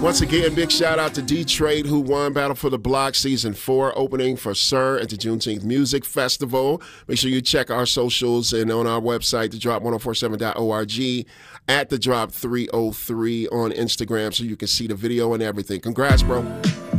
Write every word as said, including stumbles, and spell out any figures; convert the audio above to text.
Once again, big shout out to D-Trade, who won Battle for the Block Season four, opening for Sir at the Juneteenth Music Festival. Make sure you check our socials and on our website, the drop ten forty-seven dot org, at the drop three oh three on Instagram so you can see the video and everything. Congrats, bro.